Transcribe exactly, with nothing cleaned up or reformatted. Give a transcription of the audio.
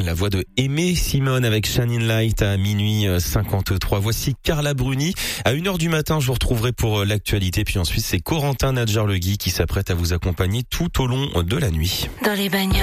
la voix de Aimé Simone avec Shining Light à minuit cinquante-trois. Voici Carla Bruni. À une heure du matin, je vous retrouverai pour l'actualité. Puis ensuite, c'est Corentin Nadjar-Legui qui s'apprête à vous accompagner tout au long de la nuit. Dans les bagnoles.